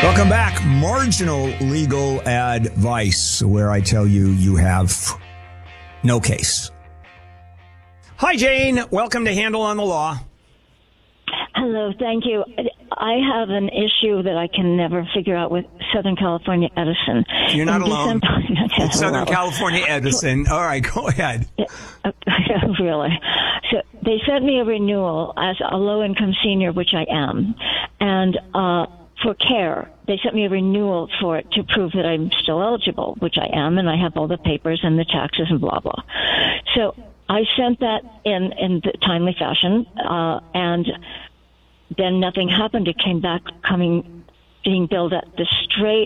Welcome back. Marginal legal advice, where I tell you you have no case. Hi, Jane. Welcome to Handle on the Law. Hello, thank you. I have an issue that I can never figure out with Southern California Edison. You're not alone. Okay, It's Southern California Edison. All right, go ahead. Really? So they sent me a renewal as a low-income senior, which I am, and for care. They sent me a renewal for it to prove that I'm still eligible, which I am, and I have all the papers and the taxes and blah, blah. So I sent that in the timely fashion, and then nothing happened. It came back being billed at the straight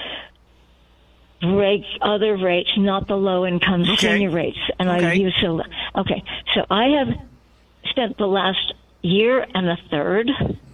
other rates, not the low-income senior rates. And I use so I have spent the last year and a third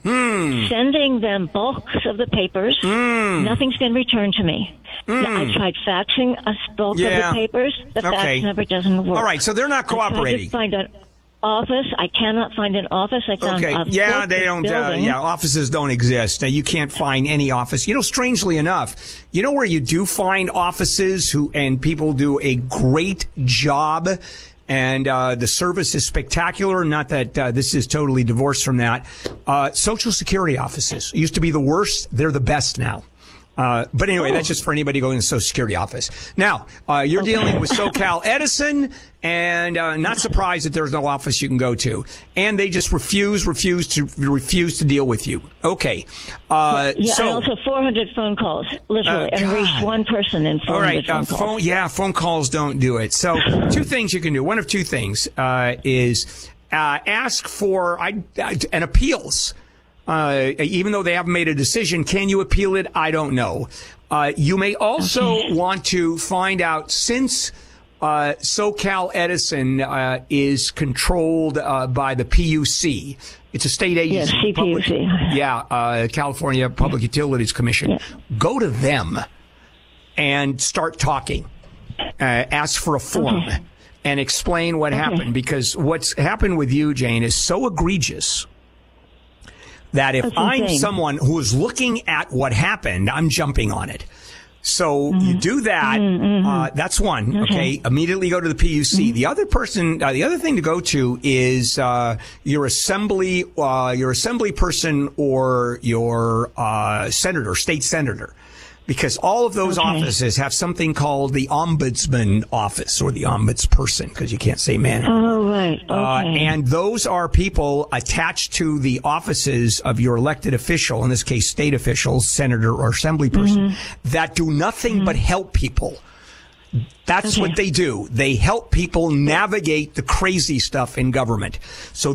sending them bulks of the papers. Nothing's been returned to me. I tried faxing a bulk of the papers. The fax never doesn't work. All right, so they're not cooperating. I find an office. I cannot find an office. I found they don't. Offices don't exist. You can't find any office. Strangely enough, where you do find offices and people do a great job. And the service is spectacular. Not that this is totally divorced from that. Social Security offices used to be the worst. They're the best now. But anyway, that's just for anybody going to the Social Security office. Now, you're dealing with SoCal Edison, and not surprised that there's no office you can go to. And they just refuse to deal with you. Okay. And also 400 phone calls, literally, and reached one person in 400 phone calls. Phone calls don't do it. So two things you can do. One of two things is ask for an appeals. Even though they haven't made a decision, can you appeal it? I don't know. You may also want to find out, since SoCal Edison is controlled by the PUC. It's a state agency. Yes, CPUC. California Public Utilities Commission. Yeah. Go to them and start talking. Ask for a form and explain what happened, because what's happened with you, Jane, is so egregious that if I'm someone who is looking at what happened, I'm jumping on it. So you do that. That's one. Okay. Immediately go to the PUC. The other thing to go to is your assembly person or your senator, state senator. Because all of those offices have something called the ombudsman office, or the ombudsperson, because you can't say man. Oh, right. Okay. And those are people attached to the offices of your elected official, in this case, state officials, senator or assembly person, that do nothing but help people. That's what they do. They help people navigate the crazy stuff in government. So